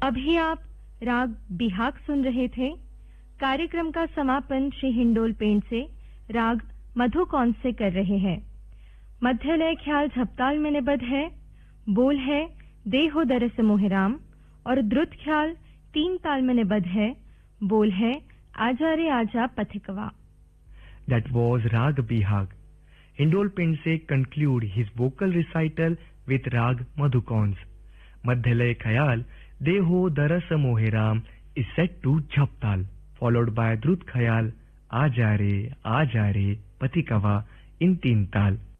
अभी आप राग बिहाग सुन रहे थे। कार्यक्रम का समापन श्री हिंडोल पेंट से राग मधुकौन से कर रहे हैं। मध्य लय ख्याल झपताल में निबद्ध है। बोल है दे हो दरस मोहराम और द्रुत ख्याल 3 ताल में निबद्ध है। बोल है आजा रे आजा पथिकवा। That was Rag Bihag. Hindol Pense conclude his vocal recital with Rag Madhukons. Madhyalay Khayal Deho Daras Moheram is set to Jhaptal, followed by Drut Khayal Aajare Patikava in 3 tal.